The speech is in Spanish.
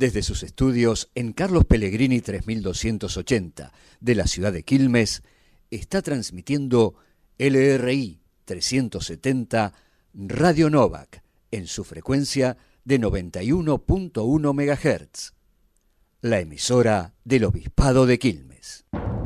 Desde sus estudios en Carlos Pellegrini 3280 de la ciudad de Quilmes, está transmitiendo LRI 370 Radio Novak en su frecuencia de 91.1 MHz, la emisora del Obispado de Quilmes.